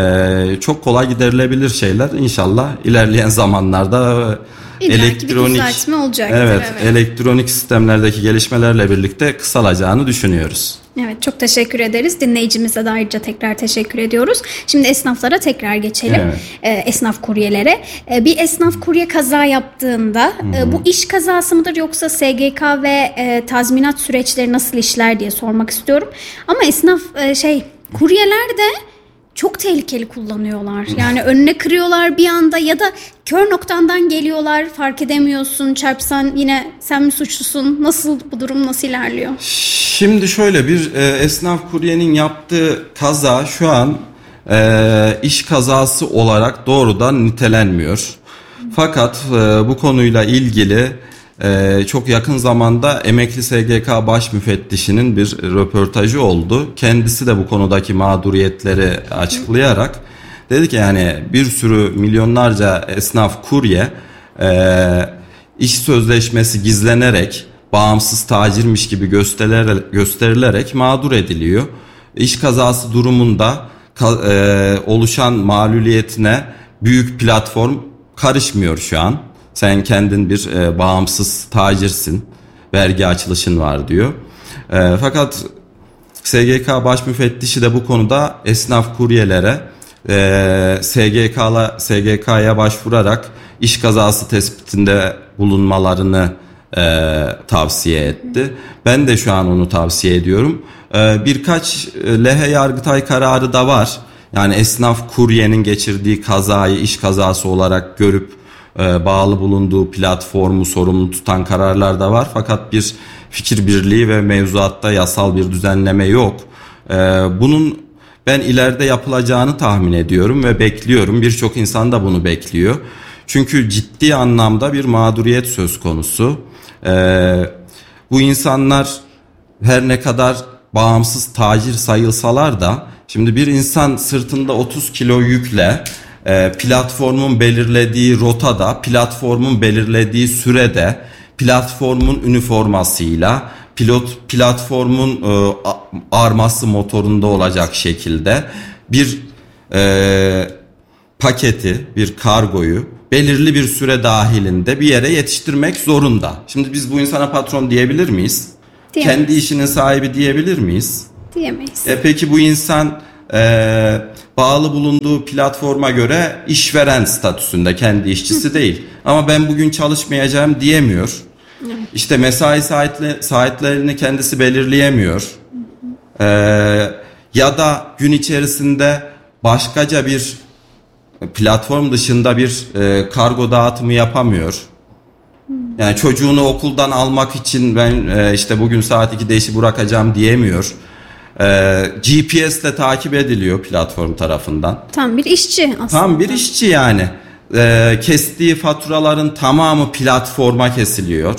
e, çok kolay giderilebilir şeyler. İnşallah ilerleyen zamanlarda e, elektronik olacak. Evet, evet, elektronik sistemlerdeki gelişmelerle birlikte kısalacağını düşünüyoruz. Evet, çok teşekkür ederiz. Dinleyicimize de ayrıca tekrar teşekkür ediyoruz. Şimdi esnaflara tekrar geçelim. Evet. E, esnaf kuryelere. E, bir esnaf kurye kaza yaptığında e, bu iş kazası mıdır yoksa S G K ve e, tazminat süreçleri nasıl işler diye sormak istiyorum. Ama esnaf e, şey kuryeler de çok tehlikeli kullanıyorlar. Yani önüne kırıyorlar bir anda ya da kör noktandan geliyorlar, fark edemiyorsun. Çarpsan yine sen mi suçlusun? Nasıl, bu durum nasıl ilerliyor? Şimdi şöyle, bir e, esnaf kuryenin yaptığı kaza şu an e, iş kazası olarak doğrudan nitelenmiyor. Fakat e, bu konuyla ilgili e, çok yakın zamanda emekli S G K baş müfettişinin bir röportajı oldu. Kendisi de bu konudaki mağduriyetleri açıklayarak dedi ki, yani bir sürü milyonlarca esnaf kurye e, iş sözleşmesi gizlenerek, bağımsız tacirmiş gibi gösterilerek, gösterilerek mağdur ediliyor. İş kazası durumunda e, oluşan mağluliyetine büyük platform karışmıyor şu an. Sen kendin bir e, bağımsız tacirsin, vergi açılışın var diyor. E, fakat S G K baş müfettişi de bu konuda esnaf kuryelere e, S G K'la S G K'ya başvurarak iş kazası tespitinde bulunmalarını e, tavsiye etti. Ben de şu an onu tavsiye ediyorum. E, birkaç lehe Yargıtay kararı da var. Yani esnaf kuryenin geçirdiği kazayı iş kazası olarak görüp e, bağlı bulunduğu platformu sorumlu tutan kararlar da var. Fakat bir fikir birliği ve mevzuatta yasal bir düzenleme yok. E, bunun ben ileride yapılacağını tahmin ediyorum ve bekliyorum. Birçok insan da bunu bekliyor. Çünkü ciddi anlamda bir mağduriyet söz konusu. Ee, bu insanlar her ne kadar bağımsız tacir sayılsalar da şimdi bir insan sırtında otuz kilo yükle e, platformun belirlediği rotada, platformun belirlediği sürede, platformun üniformasıyla, pilot platformun e, arması motorunda olacak şekilde bir e, paketi, bir kargoyu belirli bir süre dahilinde bir yere yetiştirmek zorunda. Şimdi biz bu insana patron diyebilir miyiz? Diyemeyiz. Kendi işinin sahibi diyebilir miyiz? Diyemeyiz. E peki bu insan e, bağlı bulunduğu platforma göre işveren statüsünde, kendi işçisi değil. Ama ben bugün çalışmayacağım diyemiyor. Evet. İşte mesai saatli, saatlerini kendisi belirleyemiyor. E, ya da gün içerisinde başkaca bir platform dışında bir e, kargo dağıtımı yapamıyor. Yani çocuğunu okuldan almak için ben e, işte bugün saat ikide işi bırakacağım diyemiyor. E, G P S ile takip ediliyor platform tarafından. Tam bir işçi aslında. Tam bir işçi yani. E, kestiği faturaların tamamı platforma kesiliyor.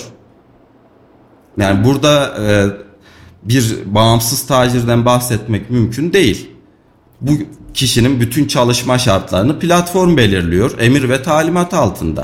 Yani burada e, bir bağımsız tacirden bahsetmek mümkün değil. Bu kişinin bütün çalışma şartlarını platform belirliyor, emir ve talimat altında.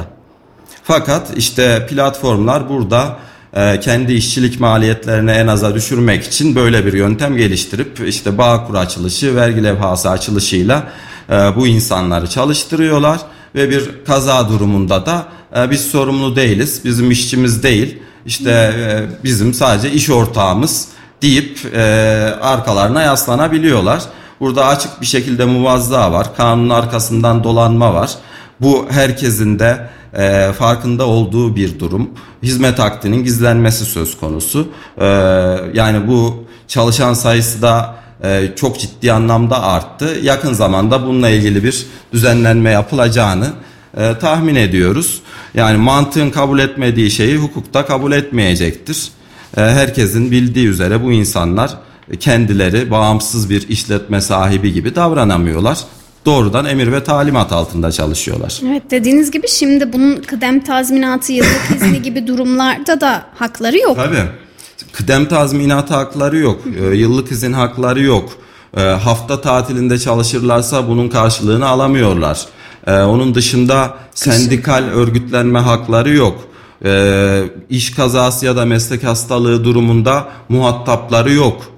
Fakat işte platformlar burada e, kendi işçilik maliyetlerini en aza düşürmek için böyle bir yöntem geliştirip işte Bağkur açılışı, vergi levhası açılışıyla e, bu insanları çalıştırıyorlar ve bir kaza durumunda da e, biz sorumlu değiliz, bizim işçimiz değil, işte e, bizim sadece iş ortağımız deyip e, arkalarına yaslanabiliyorlar. Burada açık bir şekilde muvazza var. Kanunun arkasından dolanma var. Bu herkesin de e, farkında olduğu bir durum. Hizmet akdinin gizlenmesi söz konusu. E, yani bu çalışan sayısı da e, çok ciddi anlamda arttı. Yakın zamanda bununla ilgili bir düzenlenme yapılacağını e, tahmin ediyoruz. Yani mantığın kabul etmediği şeyi hukukta kabul etmeyecektir. E, herkesin bildiği üzere bu insanlar kendileri bağımsız bir işletme sahibi gibi davranamıyorlar. Doğrudan emir ve talimat altında çalışıyorlar. Evet, dediğiniz gibi şimdi bunun kıdem tazminatı, yıllık izni gibi durumlarda da hakları yok. Tabii. Kıdem tazminatı hakları yok. Ee, yıllık izin hakları yok. Ee, hafta tatilinde çalışırlarsa bunun karşılığını alamıyorlar. Ee, onun dışında sendikal örgütlenme hakları yok. Ee, iş kazası ya da meslek hastalığı durumunda muhatapları yok.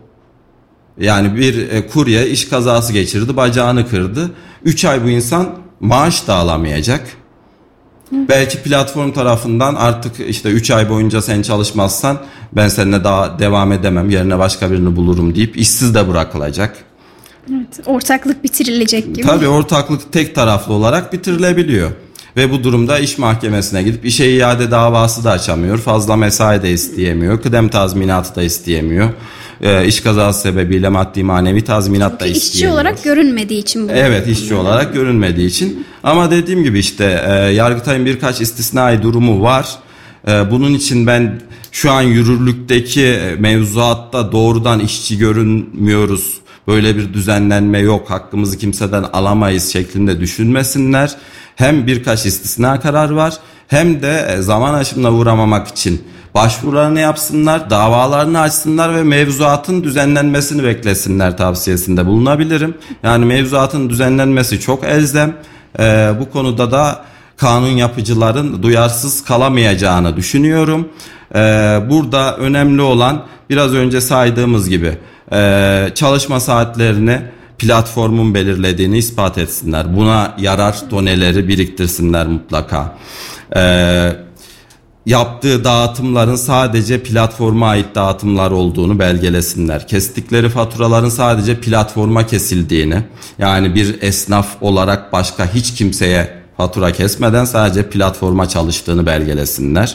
Yani bir e, kurye iş kazası geçirdi, bacağını kırdı. üç ay bu insan maaş da alamayacak. Hı. Belki platform tarafından artık işte üç ay boyunca sen çalışmazsan ben seninle daha devam edemem, yerine başka birini bulurum deyip işsiz de bırakılacak. Evet, ortaklık bitirilecek gibi. Tabii ortaklık tek taraflı olarak bitirilebiliyor. Ve bu durumda iş mahkemesine gidip işe iade davası da açamıyor. Fazla mesai de isteyemiyor. Kıdem tazminatı da isteyemiyor. E, iş kazası sebebiyle maddi manevi tazminat Çünkü da isteyemiyor. işçi olarak görünmediği için bu. Evet, işçi olarak görünmediği için. Ama dediğim gibi işte e, Yargıtay'ın birkaç istisnai durumu var. E, bunun için ben şu an yürürlükteki mevzuatta doğrudan işçi görünmüyoruz, böyle bir düzenlenme yok, hakkımızı kimseden alamayız şeklinde düşünmesinler. Hem birkaç istisna karar var, hem de zaman aşımına uğramamak için başvurularını yapsınlar, davalarını açsınlar ve mevzuatın düzenlenmesini beklesinler tavsiyesinde bulunabilirim. Yani mevzuatın düzenlenmesi çok elzem. Ee, bu konuda da kanun yapıcıların duyarsız kalamayacağını düşünüyorum. Ee, burada önemli olan biraz önce saydığımız gibi e, çalışma saatlerini platformun belirlediğini ispat etsinler. Buna yarar doneleri biriktirsinler mutlaka. Ee, yaptığı dağıtımların sadece platforma ait dağıtımlar olduğunu belgelesinler. Kestikleri faturaların sadece platforma kesildiğini, yani bir esnaf olarak başka hiç kimseye fatura kesmeden sadece platforma çalıştığını belgelesinler.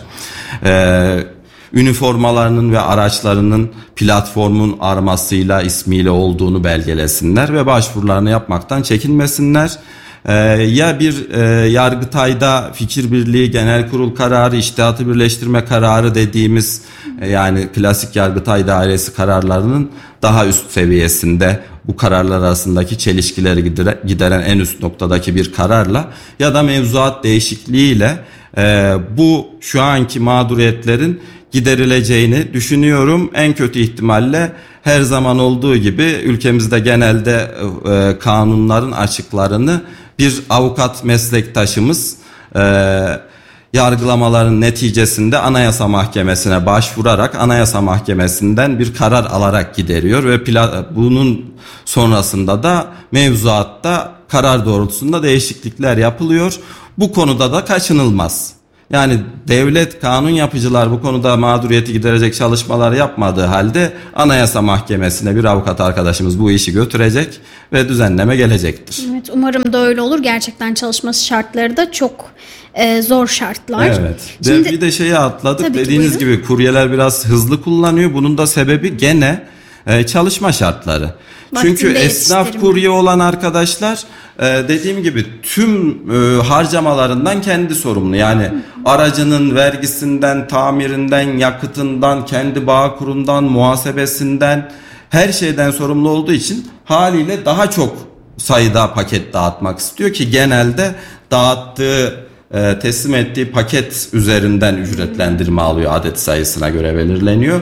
Ee, üniformalarının ve araçlarının platformun armasıyla, ismiyle olduğunu belgelesinler ve başvurularını yapmaktan çekinmesinler. Ee, ya bir e, Yargıtay'da fikir birliği, genel kurul kararı, içtihatı birleştirme kararı dediğimiz e, yani klasik Yargıtay dairesi kararlarının daha üst seviyesinde, bu kararlar arasındaki çelişkileri gidere, gideren en üst noktadaki bir kararla ya da mevzuat değişikliğiyle e, bu şu anki mağduriyetlerin giderileceğini düşünüyorum. En kötü ihtimalle her zaman olduğu gibi ülkemizde genelde e, kanunların açıklarını bir avukat meslektaşımız e, yargılamaların neticesinde Anayasa Mahkemesi'ne başvurarak Anayasa Mahkemesi'nden bir karar alarak gideriyor ve pla- bunun sonrasında da mevzuatta karar doğrultusunda değişiklikler yapılıyor. Bu konuda da kaçınılmaz. Yani devlet, kanun yapıcılar bu konuda mağduriyeti giderecek çalışmalar yapmadığı halde Anayasa Mahkemesi'ne bir avukat arkadaşımız bu işi götürecek ve düzenleme gelecektir. Evet, umarım da öyle olur. Gerçekten çalışması şartları da çok e, zor şartlar. Evet. Şimdi, de, bir de şeyi atladık. Tabii ki, Dediğiniz buyurun. gibi kuryeler biraz hızlı kullanıyor. Bunun da sebebi gene e, çalışma şartları. Vaktinde Çünkü esnaf yetiştirme. kurye olan arkadaşlar e, dediğim gibi tüm e, harcamalarından kendi sorumlu. Yani aracının vergisinden, tamirinden, yakıtından, kendi Bağkur'undan, muhasebesinden, her şeyden sorumlu olduğu için haliyle daha çok sayıda paket dağıtmak istiyor ki genelde dağıttığı, e, teslim ettiği paket üzerinden ücretlendirme alıyor, adet sayısına göre belirleniyor.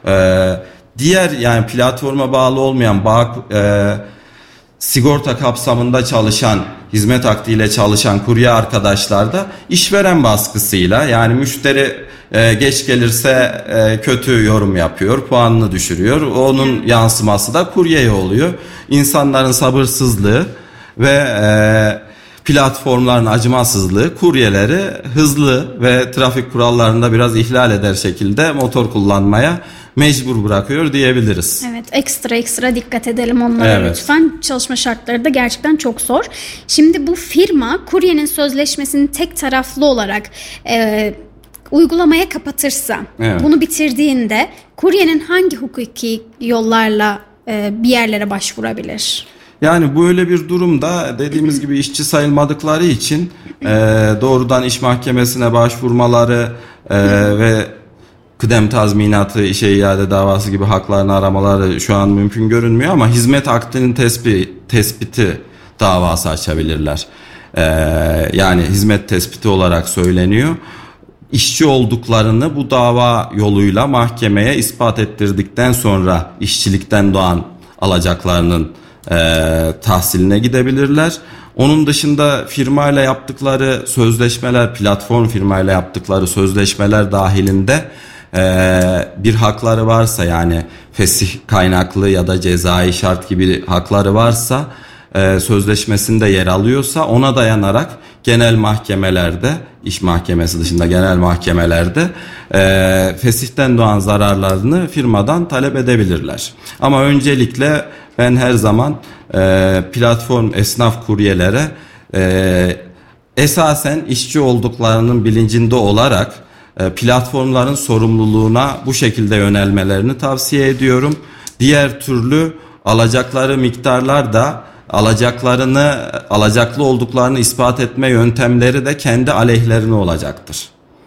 E, diğer yani platforma bağlı olmayan bağ, e, sigorta kapsamında çalışan, hizmet akdiyle çalışan kurye arkadaşlar da işveren baskısıyla, yani müşteri e, geç gelirse e, kötü yorum yapıyor, puanını düşürüyor. Onun yansıması da kuryeye oluyor. İnsanların sabırsızlığı ve e, platformların acımasızlığı kuryeleri hızlı ve trafik kurallarında biraz ihlal eder şekilde motor kullanmaya mecbur bırakıyor diyebiliriz. Evet, ekstra ekstra dikkat edelim onlara Evet. lütfen. Çalışma şartları da gerçekten çok zor. Şimdi bu firma kuryenin sözleşmesini tek taraflı olarak e, uygulamaya kapatırsa, Evet. bunu bitirdiğinde kuryenin hangi hukuki yollarla e, bir yerlere başvurabilir? Yani böyle bir durumda dediğimiz gibi işçi sayılmadıkları için e, doğrudan iş mahkemesine başvurmaları e, ve kıdem tazminatı, işe iade davası gibi haklarını aramaları şu an mümkün görünmüyor ama hizmet akdinin tespiti, tespiti davası açabilirler. E, yani hizmet tespiti olarak söyleniyor. İşçi olduklarını bu dava yoluyla mahkemeye ispat ettirdikten sonra işçilikten doğan alacaklarının e, tahsiline gidebilirler. Onun dışında firmayla yaptıkları sözleşmeler, platform firmayla yaptıkları sözleşmeler dahilinde e, bir hakları varsa, yani fesih kaynaklı ya da cezai şart gibi hakları varsa, e, sözleşmesinde yer alıyorsa ona dayanarak genel mahkemelerde, iş mahkemesi dışında genel mahkemelerde e, fesihten doğan zararlarını firmadan talep edebilirler. Ama öncelikle ben her zaman e, platform esnaf kuryelere e, esasen işçi olduklarının bilincinde olarak e, platformların sorumluluğuna bu şekilde yönelmelerini tavsiye ediyorum. Diğer türlü alacakları miktarlar da alacaklarını, alacaklı olduklarını ispat etme yöntemleri de kendi aleyhlerine olacaktır.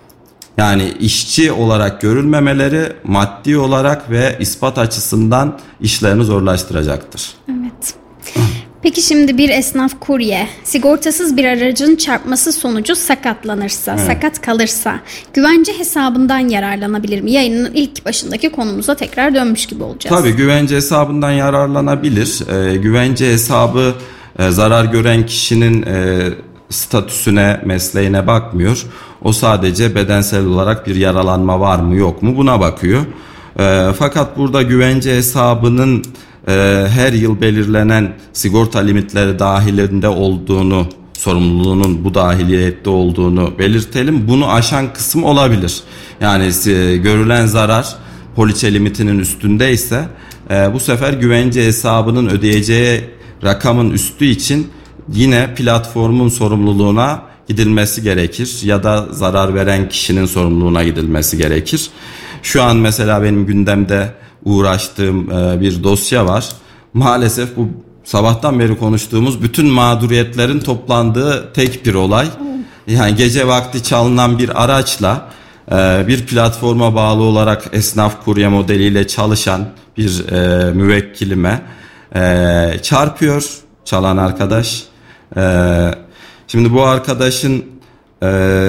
Yani işçi olarak görülmemeleri maddi olarak ve ispat açısından işlerini zorlaştıracaktır. Evet. Peki şimdi bir esnaf kurye sigortasız bir aracın çarpması sonucu sakatlanırsa, Evet. sakat kalırsa güvence hesabından yararlanabilir mi? Yayının ilk başındaki konumuza tekrar dönmüş gibi olacağız. Tabii güvence hesabından yararlanabilir. Ee, güvence hesabı e, zarar gören kişinin e, statüsüne, mesleğine bakmıyor. O sadece bedensel olarak bir yaralanma var mı yok mu buna bakıyor. E, fakat burada güvence hesabının e, her yıl belirlenen sigorta limitleri dahilinde olduğunu sorumluluğunun bu dahiliyette olduğunu belirtelim. Bunu aşan kısım olabilir. Yani e, görülen zarar poliçe limitinin üstündeyse e, bu sefer güvence hesabının ödeyeceği rakamın üstü için yine platformun sorumluluğuna gidilmesi gerekir ya da zarar veren kişinin sorumluluğuna gidilmesi gerekir. Şu an mesela benim gündemde uğraştığım e, bir dosya var. Maalesef bu sabahtan beri konuştuğumuz bütün mağduriyetlerin toplandığı tek bir olay. Yani gece vakti çalınan bir araçla e, bir platforma bağlı olarak esnaf kurye modeliyle çalışan bir e, müvekkilime e, çarpıyor çalan arkadaş. E, şimdi bu arkadaşın e,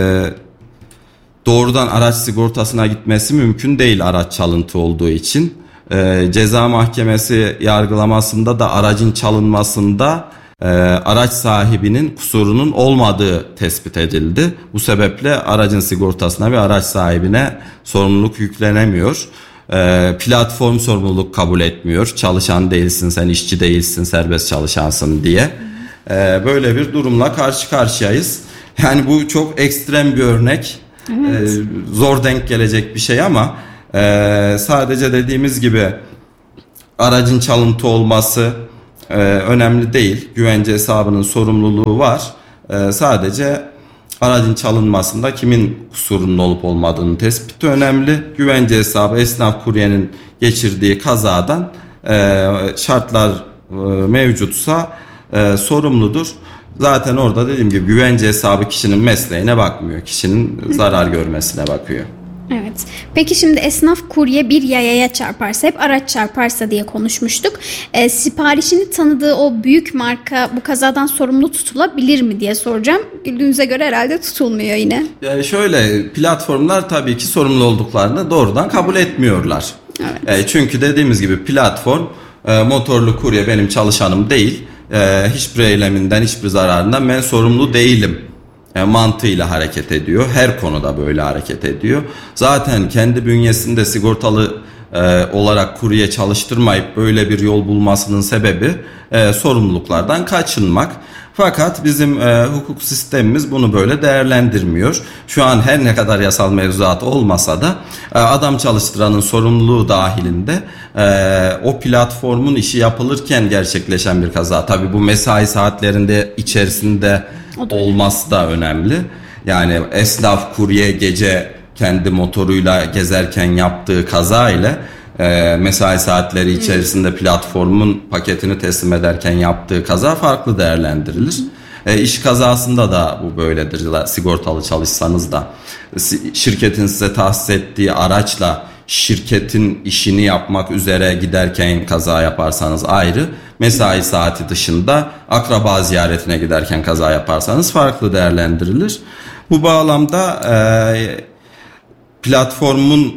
doğrudan araç sigortasına gitmesi mümkün değil araç çalıntı olduğu için. Ee, ceza mahkemesi yargılamasında da aracın çalınmasında e, araç sahibinin kusurunun olmadığı tespit edildi. Bu sebeple aracın sigortasına ve araç sahibine sorumluluk yüklenemiyor. Ee, platform sorumluluk kabul etmiyor. Çalışan değilsin, sen işçi değilsin, serbest çalışansın diye. Ee, böyle bir durumla karşı karşıyayız. Yani bu çok ekstrem bir örnek. Evet. Ee, zor denk gelecek bir şey ama Ee, sadece dediğimiz gibi aracın çalıntı olması e, önemli değil. Güvence hesabının sorumluluğu var. E, sadece aracın çalınmasında kimin kusurunun olup olmadığını tespiti önemli. Güvence hesabı esnaf kuryenin geçirdiği kazadan e, şartlar e, mevcutsa e, sorumludur. Zaten orada dediğim gibi güvence hesabı kişinin mesleğine bakmıyor. Kişinin zarar görmesine bakıyor. Evet. Peki şimdi esnaf kurye bir yayaya çarparsa, hep araç çarparsa diye konuşmuştuk. E, siparişini tanıdığı o büyük marka bu kazadan sorumlu tutulabilir mi diye soracağım. Güldüğünüze göre herhalde tutulmuyor yine. Yani şöyle, platformlar tabii ki sorumlu olduklarını doğrudan kabul etmiyorlar. Evet. E, çünkü dediğimiz gibi platform e, motorlu kurye benim çalışanım değil. E, hiçbir eyleminden, hiçbir zararından ben sorumlu değilim mantığıyla hareket ediyor. Her konuda böyle hareket ediyor. Zaten kendi bünyesinde sigortalı e, olarak kurye çalıştırmayıp böyle bir yol bulmasının sebebi e, sorumluluklardan kaçınmak. Fakat bizim e, hukuk sistemimiz bunu böyle değerlendirmiyor. Şu an her ne kadar yasal mevzuat olmasa da e, adam çalıştıranın sorumluluğu dahilinde e, o platformun işi yapılırken gerçekleşen bir kaza. Tabii bu mesai saatlerinde içerisinde olması da önemli. Yani esnaf kurye gece kendi motoruyla gezerken yaptığı kaza ile e, mesai saatleri içerisinde platformun paketini teslim ederken yaptığı kaza farklı değerlendirilir. E, iş kazasında da bu böyledir. Sigortalı çalışsanız da şirketin size tahsis ettiği araçla şirketin işini yapmak üzere giderken kaza yaparsanız ayrı, mesai saati dışında akraba ziyaretine giderken kaza yaparsanız farklı değerlendirilir. Bu bağlamda e, platformun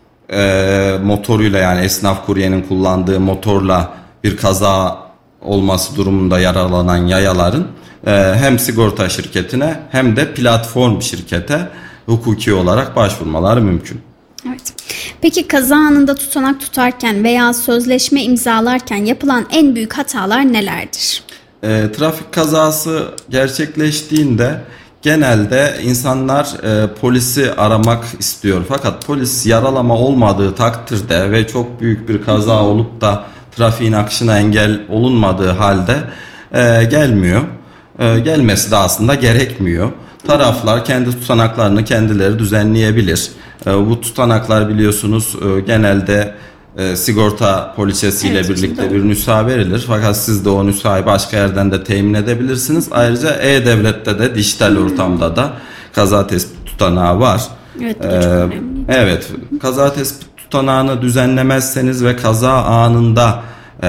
e, motoruyla, yani esnaf kuryenin kullandığı motorla bir kaza olması durumunda yaralanan yayaların e, hem sigorta şirketine hem de platform şirkete hukuki olarak başvurmaları mümkün. Evet. Peki kaza anında tutanak tutarken veya sözleşme imzalarken yapılan en büyük hatalar nelerdir? E, trafik kazası gerçekleştiğinde genelde insanlar e, polisi aramak istiyor. Fakat polis yaralama olmadığı takdirde ve çok büyük bir kaza olup da trafiğin akışına engel olunmadığı halde e, gelmiyor. E, gelmesi de aslında gerekmiyor. Taraflar kendi tutanaklarını kendileri düzenleyebilir. Bu tutanaklar biliyorsunuz genelde sigorta poliçesiyle evet, birlikte doğru. bir nüsha verilir. Fakat siz de o nüshayı başka yerden de temin edebilirsiniz. Ayrıca E-Devlet'te de dijital ortamda da kaza tespit tutanağı var. Evet, bu da çok önemli. Evet, kaza tespit tutanağını düzenlemezseniz ve kaza anında e,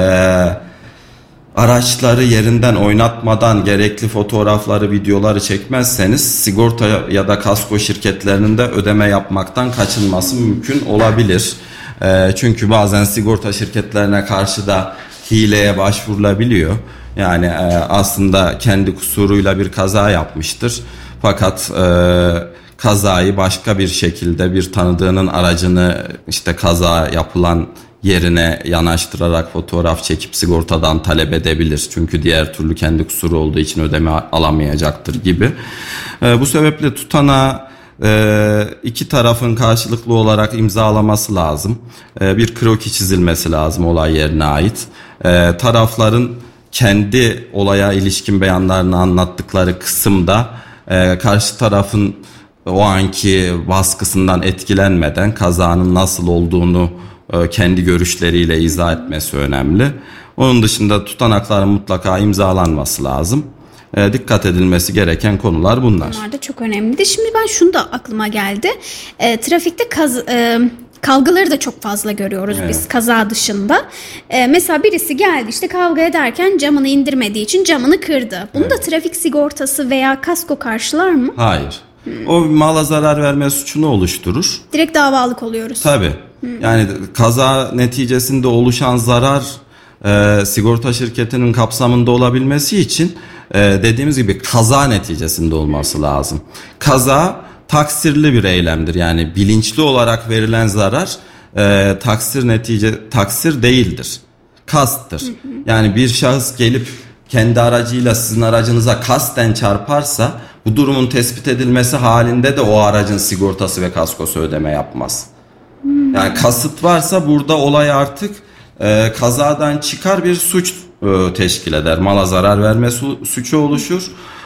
araçları yerinden oynatmadan gerekli fotoğrafları, videoları çekmezseniz sigorta ya da kasko şirketlerinin de ödeme yapmaktan kaçınması mümkün olabilir. E, çünkü bazen sigorta şirketlerine karşı da hileye başvurulabiliyor. Yani e, aslında kendi kusuruyla bir kaza yapmıştır. Fakat e, kazayı başka bir şekilde bir tanıdığının aracını işte kaza yapılan yerine yanaştırarak fotoğraf çekip sigortadan talep edebilir. Çünkü diğer türlü kendi kusuru olduğu için ödeme alamayacaktır gibi. E, bu sebeple tutanağı e, iki tarafın karşılıklı olarak imzalaması lazım. E, bir kroki çizilmesi lazım olay yerine ait. E, tarafların kendi olaya ilişkin beyanlarını anlattıkları kısımda e, karşı tarafın o anki baskısından etkilenmeden kazanın nasıl olduğunu e, kendi görüşleriyle izah etmesi önemli. Onun dışında tutanakların mutlaka imzalanması lazım. E, dikkat edilmesi gereken konular bunlar. Bunlar da çok önemli. Şimdi ben şunu da aklıma geldi. E, trafikte kaz, e, kavgaları da çok fazla görüyoruz evet. biz kaza dışında. E, mesela birisi geldi işte kavga ederken camını indirmediği için camını kırdı. Bunu evet. da trafik sigortası veya kasko karşılar mı? Hayır. Hmm. O mala zarar verme suçunu oluşturur. Direkt davalık oluyoruz. Tabii. Hmm. Yani kaza neticesinde oluşan zarar e, sigorta şirketinin kapsamında olabilmesi için e, dediğimiz gibi kaza neticesinde olması lazım. Kaza taksirli bir eylemdir. Yani bilinçli olarak verilen zarar e, taksir netice taksir değildir. Kasttır. Hı hı. Yani bir şahıs gelip kendi aracıyla sizin aracınıza kasten çarparsa bu durumun tespit edilmesi halinde de o aracın sigortası ve kaskosu ödeme yapmaz. Hı. Yani kasıt varsa burada olay artık e, kazadan çıkar bir suç e, teşkil eder. Mala zarar verme su, suçu oluşur.